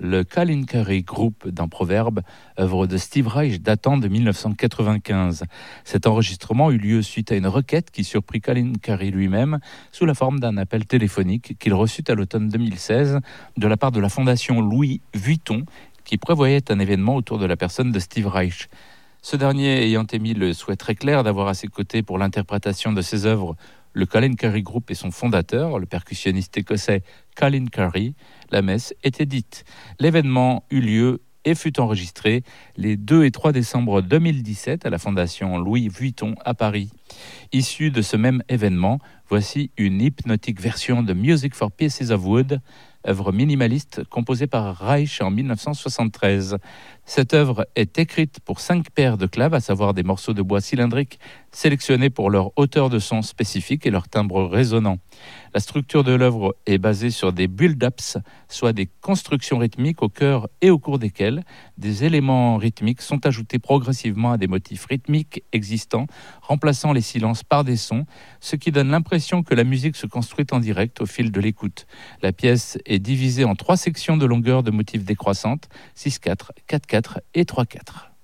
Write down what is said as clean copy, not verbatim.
le Kalinkari Group d'un proverbe, œuvre de Steve Reich datant de 1995. Cet enregistrement eut lieu suite à une requête qui surprit Kalinkari lui-même sous la forme d'un appel téléphonique qu'il reçut à l'automne 2016 de la part de la fondation Louis Vuitton qui prévoyait un événement autour de la personne de Steve Reich. Ce dernier ayant émis le souhait très clair d'avoir à ses côtés pour l'interprétation de ses œuvres le Kalinkari Group et son fondateur, le percussionniste écossais Kalinkari, la messe était dite. L'événement eut lieu et fut enregistré les 2 et 3 décembre 2017 à la fondation Louis Vuitton à Paris. Issue de ce même événement, voici une hypnotique version de Music for Pieces of Wood, œuvre minimaliste composée par Reich en 1973. Cette œuvre est écrite pour 5 paires de claves, à savoir des morceaux de bois cylindriques sélectionnés pour leur hauteur de son spécifique et leur timbre résonnant. La structure de l'œuvre est basée sur des build-ups, soit des constructions rythmiques au cœur et au cours desquelles des éléments rythmiques sont ajoutés progressivement à des motifs rythmiques existants, remplaçant les silences par des sons, ce qui donne l'impression que la musique se construit en direct au fil de l'écoute. La pièce est divisée en 3 sections de longueur de motifs décroissantes, 6-4, 4-4 et 3-4.